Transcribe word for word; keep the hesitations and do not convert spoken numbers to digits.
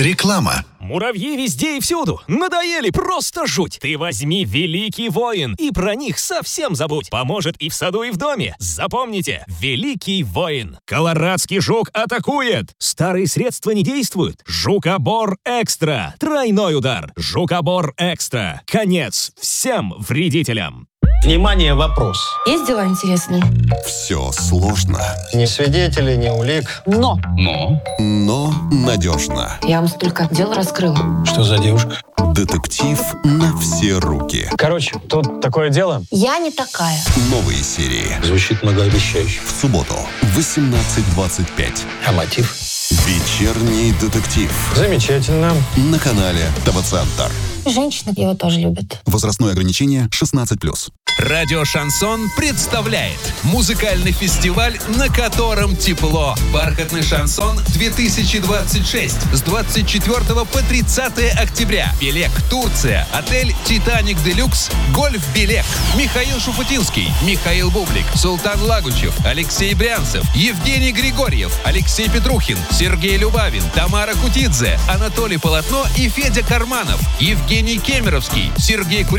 Реклама. Муравьи везде и всюду. Надоели, просто жуть. Ты возьми Великий Воин и про них совсем забудь. Поможет и в саду, и в доме. Запомните, Великий Воин. Колорадский жук атакует. Старые средства не действуют. Жукобор Экстра. Тройной удар. Жукобор Экстра. Конец всем вредителям. Внимание, вопрос. Есть дела интересные? Все сложно. Ни свидетелей, ни улик. Но! Но? Но надежно. Я вам столько дел раскрыла. Что за девушка? Детектив на все руки. Короче, тут такое дело. Я не такая. Новые серии. Звучит многообещающе. В субботу в восемнадцать двадцать пять. А мотив? Вечерний детектив. Замечательно. На канале ТВ-центр. Женщины его тоже любят. Возрастное ограничение шестнадцать плюс. Радио «Шансон» представляет музыкальный фестиваль, на котором тепло. «Бархатный шансон две тысячи двадцать шесть» с двадцать четвёртого по тридцатое октября. Белек, Турция. Отель «Титаник Делюкс». Гольф Белек. Михаил Шуфутинский, Михаил Бублик, Султан Лагучев, Алексей Брянцев, Евгений Григорьев, Алексей Петрухин, Сергей Любавин, Тамара Кутидзе, Анатолий Полотно и Федя Карманов, Евгений Кемеровский, Сергей Куряков,